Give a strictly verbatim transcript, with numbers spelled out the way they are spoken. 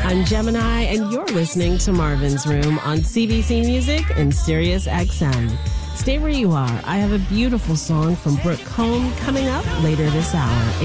I'm Gemini, and you're listening to Marvin's Room on C B C Music and Sirius X M. Stay where you are. I have a beautiful song from Brooke Combe coming up later this hour.